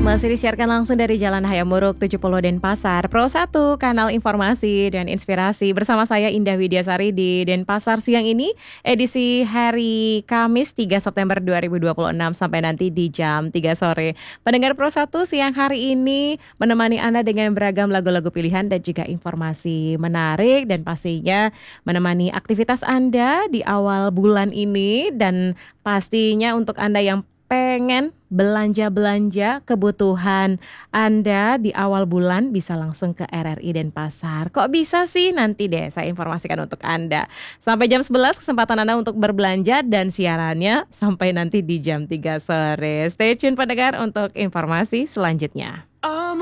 Masih disiarkan langsung dari Jalan Hayam Muruk 70 Denpasar, Pro 1, kanal informasi dan inspirasi. Bersama saya Indah Widiasari di Denpasar siang ini, edisi hari Kamis 3 September 2026 sampai nanti di jam 3 sore. Pendengar Pro 1 siang hari ini menemani Anda dengan beragam lagu-lagu pilihan dan juga informasi menarik dan pastinya menemani aktivitas Anda di awal bulan ini, dan pastinya untuk Anda yang pengen belanja-belanja kebutuhan Anda di awal bulan bisa langsung ke RRI Denpasar. Kok bisa sih? Nanti deh saya informasikan untuk Anda. Sampai jam 11 kesempatan Anda untuk berbelanja dan siarannya sampai nanti di jam 3 sore. Stay tune pendengar untuk informasi selanjutnya.